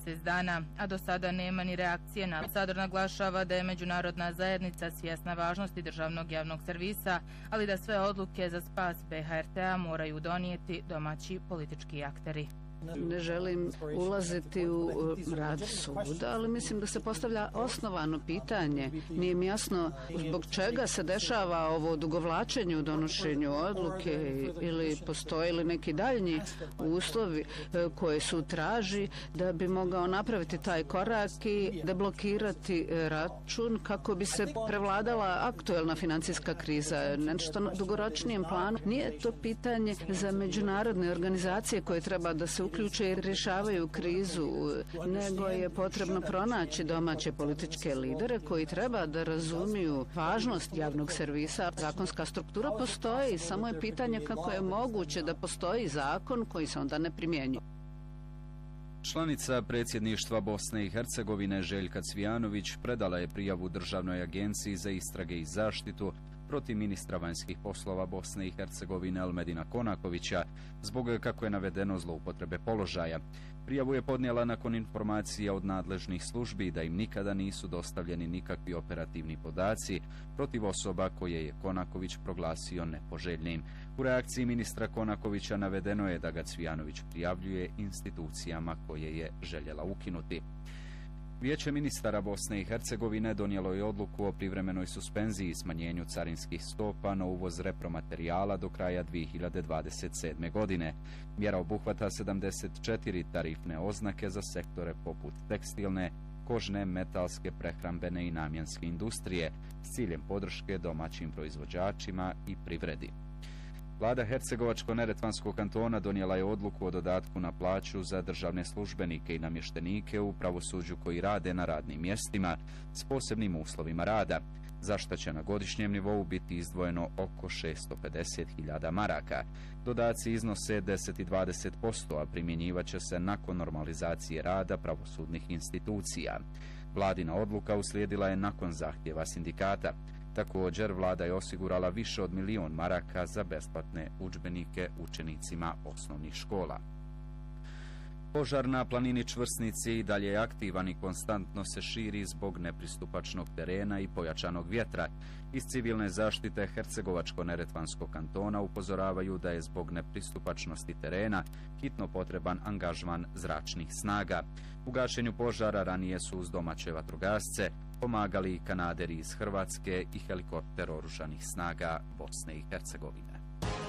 mjesec dana, a do sada nema ni reakcije na. Ambasador naglašava da je međunarodna zajednica svjesna važnosti državnog javnog servisa, ali da sve odluke za spas BHRT-a moraju donijeti domaći politički akteri. Ne želim ulaziti u rad suda, ali mislim da se postavlja osnovano pitanje. Nije mi jasno zbog čega se dešava ovo odugovlačenje u donošenju odluke ili postoje li neki daljnji uslovi koje su traži da bi mogao napraviti taj korak i deblokirati račun kako bi se prevladala aktuelna financijska kriza. Nešto na dugoročnijem planu. Nije to pitanje za međunarodne organizacije koje treba da se uključe i rješavaju krizu, nego je potrebno pronaći domaće političke lidere koji treba da razumiju važnost javnog servisa. Zakonska struktura postoji, samo je pitanje kako je moguće da postoji zakon koji se onda ne primjenjuje. Članica predsjedništva Bosne i Hercegovine Željka Cvijanović predala je prijavu Državnoj agenciji za istrage i zaštitu protiv ministra vanjskih poslova Bosne i Hercegovine Elmedina Konakovića zbog, kako je navedeno, zloupotrebe položaja. Prijavu je podnijela nakon informacija od nadležnih službi da im nikada nisu dostavljeni nikakvi operativni podaci protiv osoba koje je Konaković proglasio nepoželjnim. U reakciji ministra Konakovića navedeno je da ga Cvijanović prijavljuje institucijama koje je željela ukinuti. Vijeće ministara Bosne i Hercegovine donijelo je odluku o privremenoj suspenziji i smanjenju carinskih stopa na uvoz repromaterijala do kraja 2027. godine. Mjera obuhvata 74 tarifne oznake za sektore poput tekstilne, kožne, metalske, prehrambene i namjenske industrije s ciljem podrške domaćim proizvođačima i privredi. Vlada Hercegovačko-neretvanskog kantona donijela je odluku o dodatku na plaću za državne službenike i namještenike u pravosuđu koji rade na radnim mjestima s posebnim uslovima rada, za što će na godišnjem nivou biti izdvojeno oko 650.000 maraka. Dodaci iznose 10 i 20%, a primjenjivat će se nakon normalizacije rada pravosudnih institucija. Vladina odluka uslijedila je nakon zahtjeva sindikata. Također, vlada je osigurala više od 1 milion maraka za besplatne udžbenike učenicima osnovnih škola. Požar na planini Čvrsnici i dalje je aktivan i konstantno se širi zbog nepristupačnog terena i pojačanog vjetra. Iz civilne zaštite Hercegovačko-neretvanskog kantona upozoravaju da je zbog nepristupačnosti terena hitno potreban angažman zračnih snaga. U gašenju požara ranije su uz domaće vatrogasce pomagali i kanaderi iz Hrvatske i helikopter oružanih snaga Bosne i Hercegovine.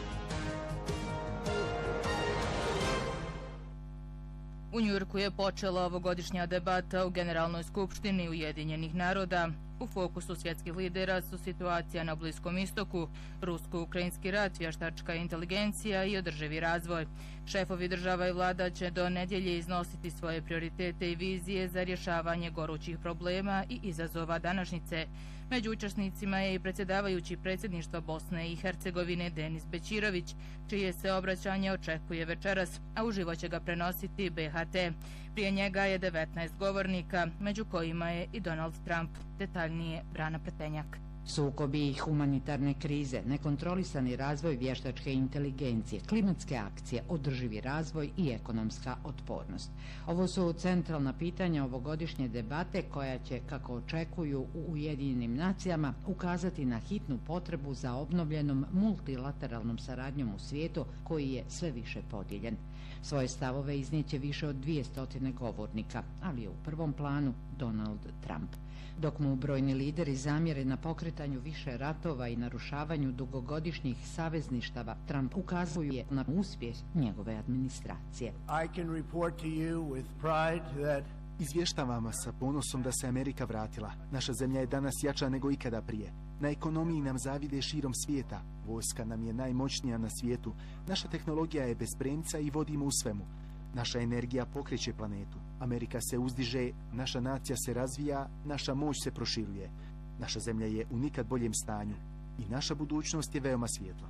U Njujorku je počela ovogodišnja debata u Generalnoj skupštini Ujedinjenih naroda. U fokusu svjetskih lidera su situacija na Bliskom istoku, rusko-ukrajinski rat, vještačka inteligencija i održivi razvoj. Šefovi država i vlada će do nedjelje iznositi svoje prioritete i vizije za rješavanje gorućih problema i izazova današnjice. Među učesnicima je i predsjedavajući predsjedništva Bosne i Hercegovine Denis Bećirović, čije se obraćanje očekuje večeras, a uživo će ga prenositi BHT. Prije njega je 19 govornika, među kojima je i Donald Trump. Detaljnije Brana Pretenjak. Sukobi i humanitarne krize, nekontrolisani razvoj vještačke inteligencije, klimatske akcije, održivi razvoj i ekonomska otpornost. Ovo su centralna pitanja ovogodišnje debate koja će, kako očekuju u Ujedinjenim nacijama, ukazati na hitnu potrebu za obnovljenom multilateralnom saradnjom u svijetu koji je sve više podijeljen. Svoje stavove iznijeće više od 200 govornika, ali je u prvom planu Donald Trump. Dok mu brojni lideri zamjere na pokretanju više ratova i narušavanju dugogodišnjih savezništava, Trump ukazuje na uspjeh njegove administracije. Izvještavam vas sa ponosom da se Amerika vratila. Naša zemlja je danas jača nego ikada prije. Na ekonomiji nam zavide širom svijeta. Vojska nam je najmoćnija na svijetu. Naša tehnologija je bez premca i vodimo u svemu. Naša energija pokreće planetu. Amerika se uzdiže, naša nacija se razvija, naša moć se proširuje. Naša zemlja je u nikad boljem stanju i naša budućnost je veoma svjetla.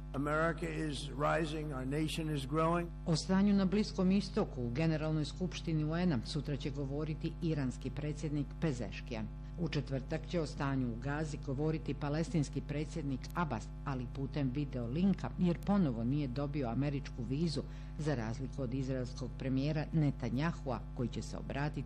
O stanju na Bliskom istoku u Generalnoj skupštini UN-a sutra će govoriti iranski predsjednik Pezeškijan. U četvrtak će o stanju u Gazi govoriti palestinski predsjednik Abbas, ali putem video linka, jer ponovo nije dobio američku vizu, za razliku od izraelskog premijera Netanjahua, koji će se obratiti